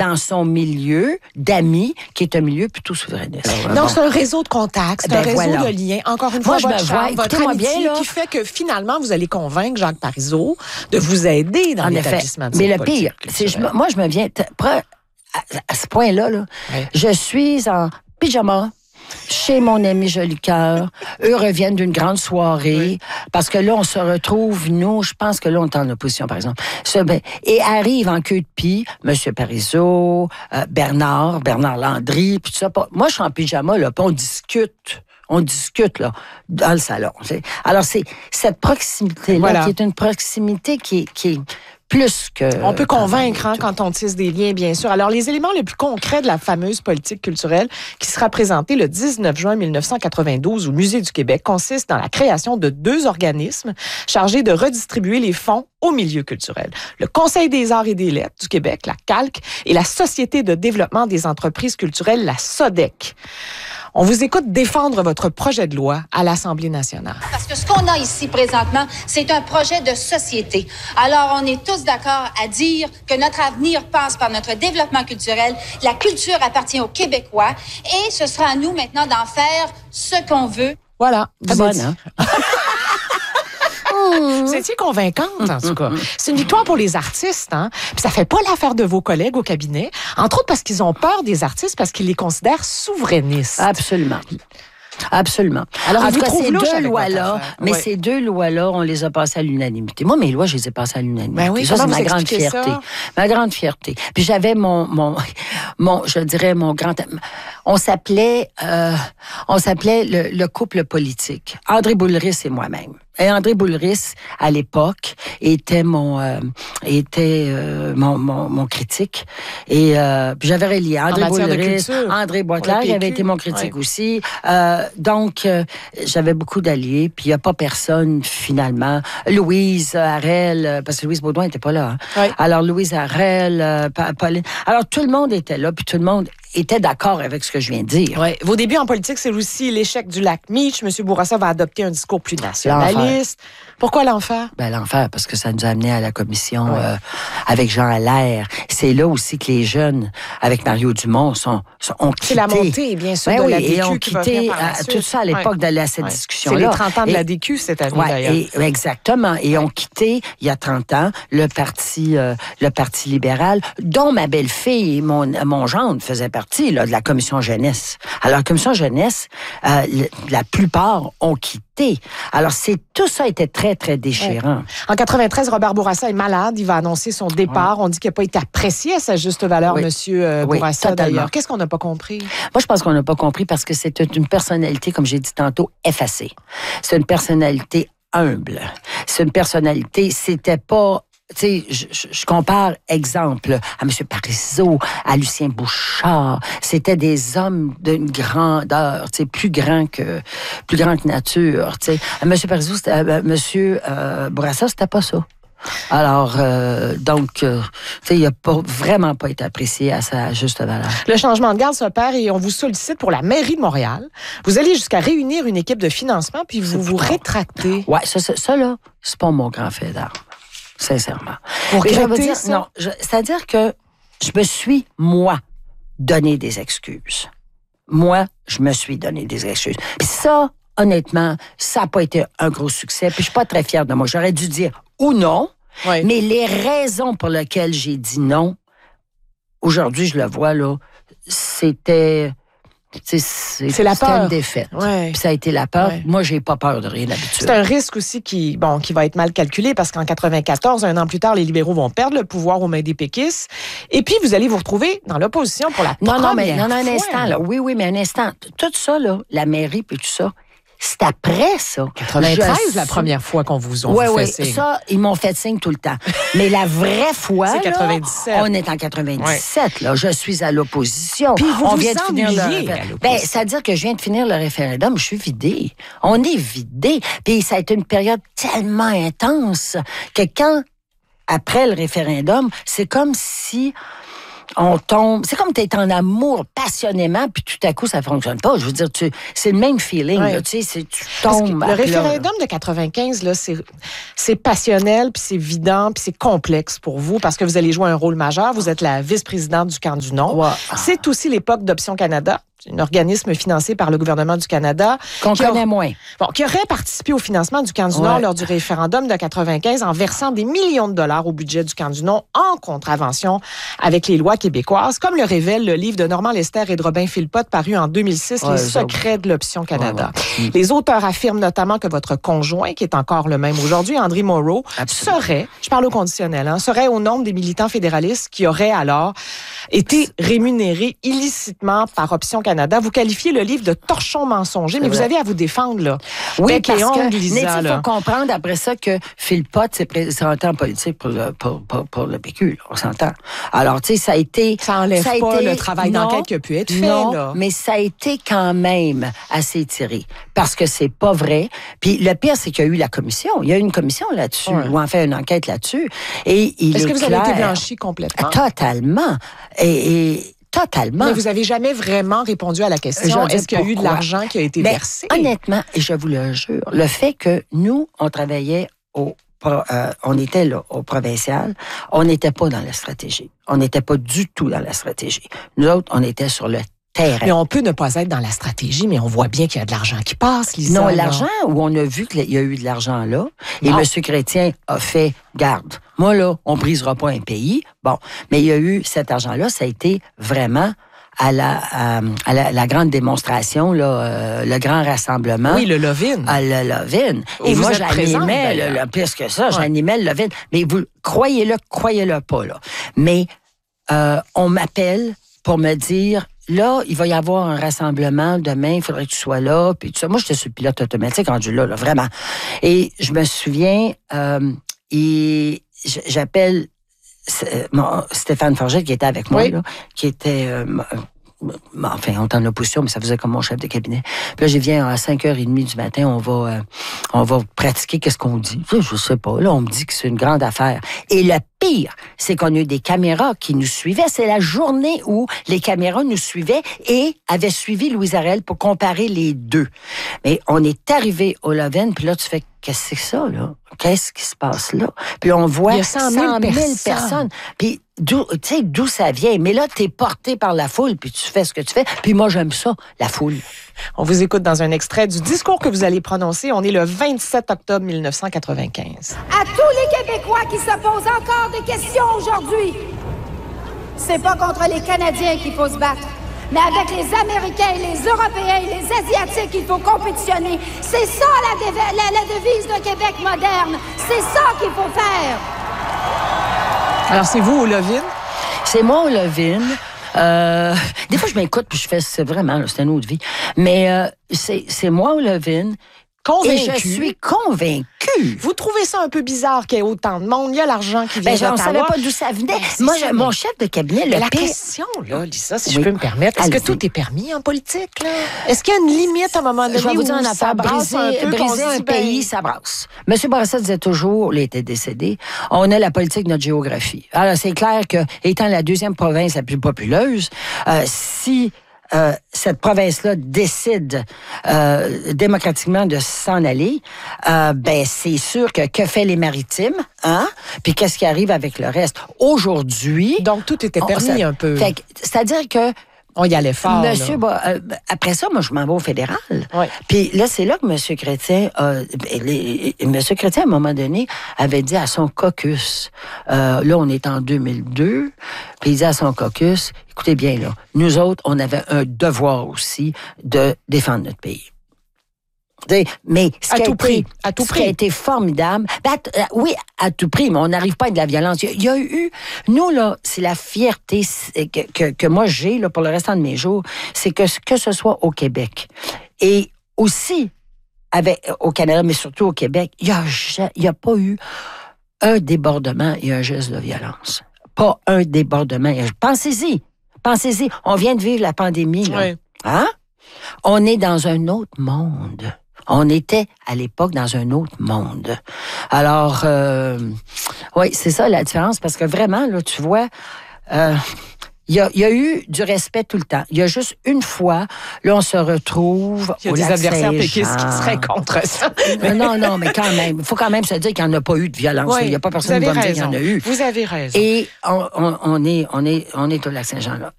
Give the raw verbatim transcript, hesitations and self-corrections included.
dans son milieu d'amis, qui est un milieu plutôt souverainiste. Donc, bon. c'est un réseau de contacts, c'est ben, un réseau voilà. de liens. Encore une fois, Moi, votre je charme, vois, votre amitié bien, là. qui fait que finalement, vous allez convaincre Jacques Parizeau de vous aider dans en l'établissement effet. De Mais le pire, c'est je, moi, je me viens... À, à ce point-là, là, oui. je suis en pyjama chez mon ami Jolicoeur. Eux reviennent d'une grande soirée oui. parce que là, on se retrouve, nous, je pense que là, on est en opposition, par exemple. Et arrive en queue de pie, M. Parizeau, euh, Bernard, Bernard Landry, puis tout ça. Moi, je suis en pyjama, là, puis on discute. On discute, là, dans le salon. T'sais. Alors, c'est cette proximité-là voilà. qui est une proximité qui est... Qui est plus que... On peut convaincre hein, quand on tisse des liens, bien sûr. Alors, les éléments les plus concrets de la fameuse politique culturelle qui sera présentée le dix-neuf juin mille neuf cent quatre-vingt-douze au Musée du Québec consiste dans la création de deux organismes chargés de redistribuer les fonds au milieu culturel. Le Conseil des arts et des lettres du Québec, la C A L C, et la Société de développement des entreprises culturelles, la S O D E C. On vous écoute défendre votre projet de loi à l'Assemblée nationale. Parce que ce qu'on a ici présentement, c'est un projet de société. Alors, on est tous d'accord à dire que notre avenir passe par notre développement culturel. La culture appartient aux Québécois et ce sera à nous maintenant d'en faire ce qu'on veut. Voilà. C'est bonne, hein? Vous étiez convaincante, en tout cas. C'est une victoire pour les artistes, hein. Puis ça fait pas l'affaire de vos collègues au cabinet, entre autres parce qu'ils ont peur des artistes, parce qu'ils les considèrent souverainistes. Absolument. Absolument. Alors, en tout cas, ces deux lois-là, mais ouais. ces deux lois-là, on les a passées à l'unanimité. Moi, mes lois, je les ai passées à l'unanimité. Ben oui, ça, c'est ma grande fierté. Ça? Ma grande fierté. Puis j'avais mon, mon, mon, je dirais, mon grand... On s'appelait, euh, on s'appelait le, le couple politique. André Boulris et moi-même. Et André Boulris, à l'époque, était mon euh, était euh, mon, mon, mon critique. Et euh, j'avais relié André Boulris, André Boisclair, qui avait été mon critique ouais. aussi. Euh, donc, euh, j'avais beaucoup d'alliés. Puis il n'y a pas personne, finalement. Louise Harel, parce que Louise Baudouin n'était pas là. Hein. Oui. Alors, Louise Harel, euh, Pauline... Alors, tout le monde était là, puis tout le monde était d'accord avec ce que je viens de dire. Ouais. Vos débuts en politique, c'est aussi l'échec du lac Meach. M. Bourassa va adopter un discours plus nationaliste. Pourquoi l'enfer? Ben, l'enfer, parce que ça nous a amené à la commission ouais. euh, avec Jean Allaire. C'est là aussi que les jeunes, avec Mario Dumont, sont, sont, ont quitté. C'est la montée, bien sûr, ben de oui, la D Q et ont qui quitté va euh, tout ça à l'époque ouais. de cette ouais. discussion-là. C'est les trente ans de et, la D Q cette année, ouais, d'ailleurs. Et, exactement. Et ont quitté, il y a trente ans, le parti, euh, le parti libéral, dont ma belle-fille et mon, mon gendre faisaient partie là, de la commission jeunesse. Alors, la commission jeunesse, euh, la plupart ont quitté. Alors, c'est tout ça était très, très déchirant. Ouais. En quatre-vingt-treize, Robert Bourassa est malade. Il va annoncer son départ. Ouais. On dit qu'il n'a pas été apprécié à sa juste valeur, oui. Monsieur euh, oui, Bourassa, totalement. D'ailleurs. Qu'est-ce qu'on n'a pas compris? Moi, je pense qu'on n'a pas compris parce que c'est une personnalité, comme j'ai dit tantôt, effacée. C'est une personnalité humble. C'est une personnalité, c'était pas... Tu sais, je, je, je compare, exemple, à M. Parizeau, à Lucien Bouchard. C'était des hommes d'une grandeur, tu sais, plus grands que, plus grand que nature, tu sais. M. Parizeau, c'était, euh, M. Euh, Bourassa, c'était pas ça. Alors, euh, donc, euh, tu sais, il n'a pas, vraiment pas été apprécié à sa juste valeur. Le changement de garde s'opère et on vous sollicite pour la mairie de Montréal. Vous allez jusqu'à réunir une équipe de financement, puis vous vous rétractez. Ouais, ça, ça, ça là, c'est pas mon grand fait d'armes. Sincèrement. Pour je veux dire, non, je, c'est-à-dire que je me suis, moi, donné des excuses. Moi, je me suis donné des excuses. Puis ça, honnêtement, ça n'a pas été un gros succès. Puis je suis pas très fière de moi. J'aurais dû dire ou non, oui. mais les raisons pour lesquelles j'ai dit non, aujourd'hui, je le vois, là, c'était... C'est, c'est, c'est la peur. une défaite. Ouais. Puis ça a été la peur. Ouais. Moi, j'ai pas peur de rien d'habitude. C'est un risque aussi qui, bon, qui va être mal calculé parce qu'en quatre-vingt-quatorze, un an plus tard, les libéraux vont perdre le pouvoir aux mains des péquistes. Et puis, vous allez vous retrouver dans l'opposition pour la non, première non, mais non, non, un fois. instant, là. Oui, oui, mais un instant. Tout ça, là, la mairie puis tout ça, c'est après ça. quatre-vingt-treize, je... la première fois qu'on vous a ouais, fait ouais, signe. Oui, ça, ils m'ont fait signe tout le temps. Mais la vraie fois, c'est quatre-vingt-dix-sept. Là, on est en quatre-vingt-dix-sept. Ouais. Là, je suis à l'opposition. Puis vous on vous vient de finir le... Ben, c'est-à-dire que je viens de finir le référendum, je suis vidée. On est vidé. Puis ça a été une période tellement intense que quand, après le référendum, c'est comme si... on tombe. C'est comme tu es en amour passionnément, puis tout à coup, ça fonctionne pas. Je veux dire, tu, c'est le même feeling. Ouais. Là, tu sais, tu tombes. Le référendum de quatre-vingt-quinze, là, c'est, c'est passionnel, puis c'est vidant, puis c'est complexe pour vous, parce que vous allez jouer un rôle majeur. Vous êtes la vice-présidente du camp du non. Wow. C'est aussi l'époque d'Option Canada, un organisme financé par le gouvernement du Canada. Qu'on connaît a, moins. Bon, qui aurait participé au financement du camp du ouais. Nord lors du référendum de quatre-vingt-quinze en versant des millions de dollars au budget du camp du non en contravention avec les lois québécoises, comme le révèle le livre de Normand Lester et de Robin Philpott paru en deux mille six, ouais, Les secrets de l'Option Canada. Ouais, ouais. Les auteurs affirment notamment que votre conjoint, qui est encore le même aujourd'hui, André Moreau, Absolument. serait, je parle au conditionnel, hein, serait au nombre des militants fédéralistes qui auraient alors été rémunérés illicitement par Option Canada. Vous qualifiez le livre de torchon mensonger, c'est mais vrai. Vous avez à vous défendre, là. Oui, Bec parce que il faut comprendre après ça que Philpott s'est présenté en politique pour le, pour, pour, pour le P Q, là, on s'entend. Alors, tu sais, ça a été... Ça enlève ça a pas été, le travail non, d'enquête qui a pu être fait, non, là. Mais ça a été quand même assez tiré, parce que c'est pas vrai. Puis le pire, c'est qu'il y a eu la commission. Il y a eu une commission là-dessus, ouais. ou en fait une enquête là-dessus. Et il Est-ce est que vous clair, avez été blanchi complètement? Totalement. Et... et Totalement. Mais vous n'avez jamais vraiment répondu à la question. Est-ce qu'il y a eu de l'argent qui a été ben, versé? Honnêtement, et je vous le jure, le fait que nous, on travaillait au... Euh, on était là, au provincial, on n'était pas dans la stratégie. On n'était pas du tout dans la stratégie. Nous autres, on était sur le terrain. Mais on peut ne pas être dans la stratégie, mais on voit bien qu'il y a de l'argent qui passe, Lisa. Non, l'argent, où on a vu qu'il y a eu de l'argent là, et M. Chrétien a fait garde. Moi, là, on ne brisera pas un pays. Bon, mais il y a eu cet argent-là, ça a été vraiment à la, à, à la, la grande démonstration, là, euh, le grand rassemblement. Oui, le Lovin. À le Lovin. Et moi, j'animais, le, le, plus que ça, ouais. j'animais le Lovin. Mais vous, croyez-le, croyez-le pas, là. Mais euh, on m'appelle pour me dire... Là, il va y avoir un rassemblement demain, il faudrait que tu sois là, puis tout ça. Moi, j'étais sur le pilote automatique rendu là, là, vraiment. Et je me souviens, euh, et j'appelle euh, mon, Stéphane Forget, qui était avec moi, oui. là, qui était... Euh, enfin, on est en opposition, mais ça faisait comme mon chef de cabinet. Puis là, je viens à cinq heures trente du matin, on va, euh, on va pratiquer qu'est-ce qu'on dit. Je sais pas. Là, on me dit que c'est une grande affaire. Et le pire, c'est qu'on a eu des caméras qui nous suivaient. C'est la journée où les caméras nous suivaient et avaient suivi Louise Arel pour comparer les deux. Mais on est arrivé au Lovin, puis là, tu fais, qu'est-ce que c'est ça, là? Qu'est-ce qui se passe là? Puis on voit il y a cent mille personnes. personnes. Puis, tu sais, d'où ça vient? Mais là, t'es porté par la foule, puis tu fais ce que tu fais. Puis moi, j'aime ça, la foule. On vous écoute dans un extrait du discours que vous allez prononcer. On est le vingt-sept octobre mille neuf cent quatre-vingt-quinze. À tous les Québécois qui se posent encore des questions aujourd'hui, c'est pas contre les Canadiens qu'il faut se battre, mais avec les Américains, les Européens, les Asiatiques qu'il faut compétitionner. C'est ça la, dév- la, la devise de Québec moderne. C'est ça qu'il faut faire. Alors, c'est vous au Lovin? C'est moi au Lovin. Euh, des fois, je m'écoute puis je fais, c'est vraiment, là, c'est une autre vie. Mais euh, c'est, c'est moi au Lovin. Convaincu. Et je suis convaincue. Vous trouvez ça un peu bizarre qu'il y ait autant de monde? Il y a l'argent qui vient ben, d'Ottawa. On ne savait pas d'où ça venait. Ben, Moi, ça, je, mon chef de cabinet, le la pire... question, là, Lisa, si oui. je peux me permettre, est-ce Allez-y. que tout est permis en politique, là? Est-ce qu'il y a une limite à un moment donné je vais vous dire où une affaire, briser un, peu, briser un pays, ben... ça brasse. M. Bourassa disait toujours, il était décédé, on a la politique de notre géographie. Alors, c'est clair que, étant la deuxième province la plus populeuse, euh, si... Euh, cette province-là décide euh, démocratiquement de s'en aller, euh, ben c'est sûr que que fait les Maritimes, hein? Puis qu'est-ce qui arrive avec le reste? Aujourd'hui... Donc, tout était permis on, ça, un peu. Fait, c'est-à-dire que on y allait fort. Monsieur, bah, euh, après ça, moi, je m'en vais au fédéral. Oui. Puis là, c'est là que M. Chrétien, euh, les, M. Chrétien, à un moment donné, avait dit à son caucus, euh, là, on est en deux mille deux, puis il dit à son caucus, écoutez bien, là, nous autres, on avait un devoir aussi de défendre notre pays. Mais ce, qui a, prix, été, à tout ce prix. qui a été formidable, ben, à, oui, à tout prix, mais on n'arrive pas à de la violence. Il y, a, il y a eu, nous, là, c'est la fierté que, que, que moi j'ai là, pour le restant de mes jours, c'est que, que ce soit au Québec et aussi avec, au Canada, mais surtout au Québec, il n'y a, il y a pas eu un débordement et un geste de violence. Pas un débordement. Pensez-y, pensez-y, on vient de vivre la pandémie, là. Oui. Hein? On est dans un autre monde. On était, à l'époque, dans un autre monde. Alors, euh, oui, c'est ça la différence, parce que vraiment, là, tu vois, il euh, Il y, a, il y a eu du respect tout le temps. Il y a juste une fois, là, on se retrouve il y a au des lac adversaires Saint-Jean. péquistes qui seraient contre ça. non, non, mais quand même. Il faut quand même se dire qu'il n'y en a pas eu de violence. Oui, il n'y a pas personne qui va me dire qu'il y en a eu. Vous avez raison. Et on, on, on, est, on, est, on est au lac Saint-Jean, là.